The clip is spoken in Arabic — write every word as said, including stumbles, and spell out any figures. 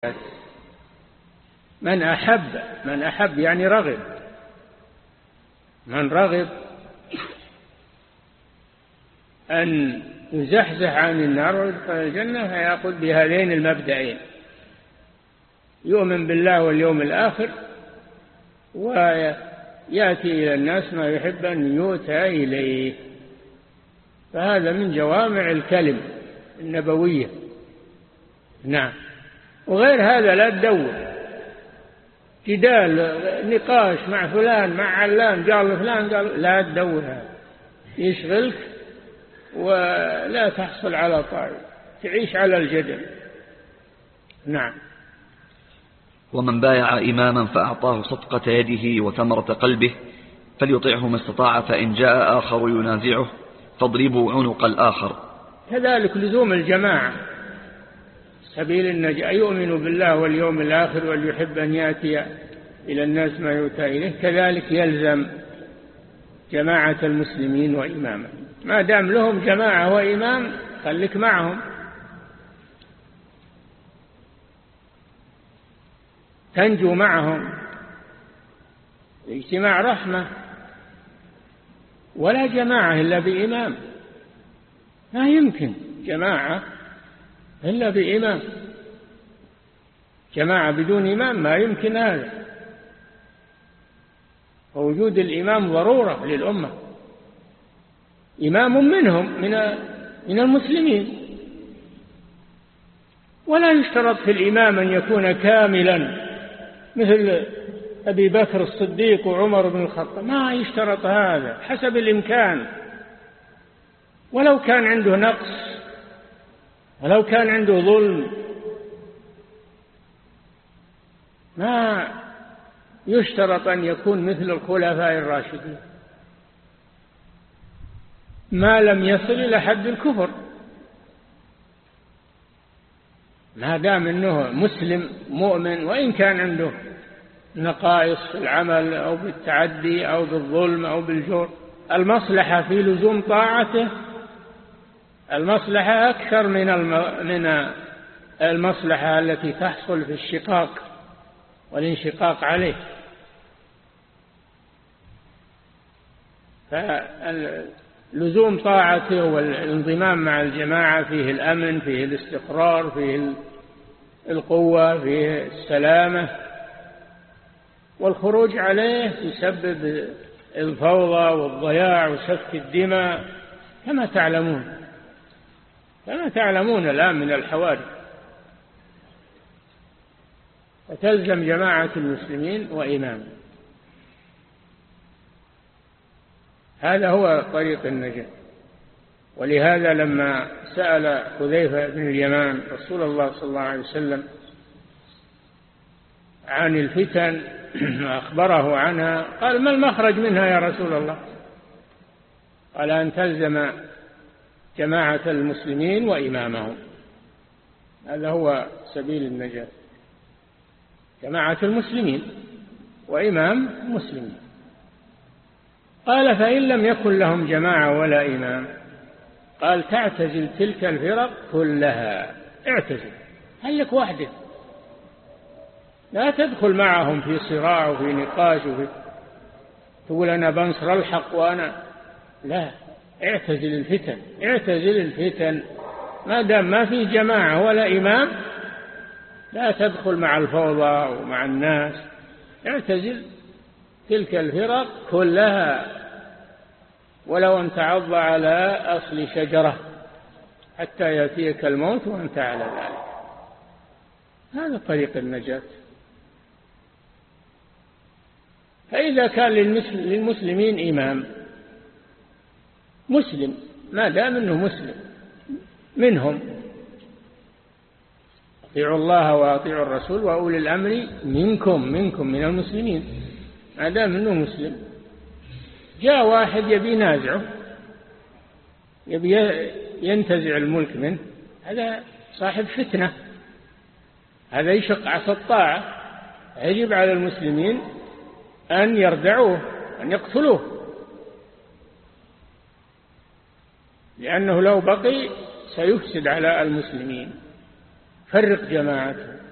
من أحب من أحب يعني رغب، من رغب أن يزحزح عن النار ويدخل الجنة فيأخذ بهذين المبدأين: يؤمن بالله واليوم الآخر، ويأتي إلى الناس ما يحب أن يؤتى إليه. فهذا من جوامع الكلم النبوية. نعم. وغير هذا لا تدور جدال نقاش مع فلان مع علان قال فلان قال، لا تدور هذا، يشغلك ولا تحصل على طائر، تعيش على الجدل. نعم. ومن بايع إماما فأعطاه صدقة يده وثمرة قلبه فليطيعه ما استطاع، فإن جاء آخر ينازعه فاضربوا عنق الآخر. كذلك لزوم الجماعة سبيل النجاة، يؤمن بالله واليوم الآخر وليحب أن يأتي إلى الناس ما يؤتى إليه، كذلك يلزم جماعة المسلمين وإمامهم. ما دام لهم جماعة وإمام خليك معهم، تنجو معهم. الاجتماع رحمة، ولا جماعة إلا بإمام، ما يمكن جماعة إلا بإمام، جماعة بدون إمام ما يمكن هذا. ووجود الإمام ضرورة للأمة، إمام منهم من من المسلمين. ولا يشترط في الإمام أن يكون كاملا مثل أبي بكر الصديق وعمر بن الخطاب، ما يشترط هذا، حسب الإمكان. ولو كان عنده نقص، ولو كان عنده ظلم، ما يشترط أن يكون مثل الخلفاء الراشدين ما لم يصل إلى حد الكفر، ما دام أنه مسلم مؤمن وإن كان عنده نقائص في العمل أو بالتعدي أو بالظلم أو بالجور. المصلحة في لزوم طاعته، المصلحة أكثر من من المصلحة التي تحصل في الشقاق والانشقاق عليه. فلزوم طاعته والانضمام مع الجماعة فيه الأمن، فيه الاستقرار، فيه القوة، فيه السلامة. والخروج عليه يسبب الفوضى والضياع وسفك الدماء كما تعلمون كما تعلمون الآن من الحوادث. فتلزم جماعة المسلمين وإمام، هذا هو طريق النجاة. ولهذا لما سأل حذيفة بن اليمان رسول الله صلى الله عليه وسلم عن الفتن أخبره عنها، قال: ما المخرج منها يا رسول الله؟ قال: أن تلزم جماعة المسلمين وإمامهم، هذا هو سبيل النجاة، جماعة المسلمين وإمام مسلمين. قال: فإن لم يكن لهم جماعة ولا إمام؟ قال: تعتزل تلك الفرق كلها، اعتزل، هل لك وحدك، لا تدخل معهم في صراع وفي نقاش وفي تقول أنا بنصر الحق وأنا لا، اعتزل الفتن، اعتزل الفتن. ما دام ما في جماعة ولا إمام لا تدخل مع الفوضى ومع الناس، اعتزل تلك الفرق كلها ولو أن تعض على أصل شجرة حتى يأتيك الموت وأنت على ذلك. هذا طريق النجاة. فإذا كان للمسلمين إمام مسلم، ما دام أنه مسلم منهم، اطيعوا الله وأطيعوا الرسول وأولي الأمر منكم منكم من المسلمين، ما دام أنه مسلم. جاء واحد يبي ينازعه، يبي ينتزع الملك منه، هذا صاحب فتنة، هذا يشق عصا الطاعة. يجب على المسلمين أن يردعوه، أن يقتلوه، لأنه لو بقي سيفسد على المسلمين، فرق جماعته.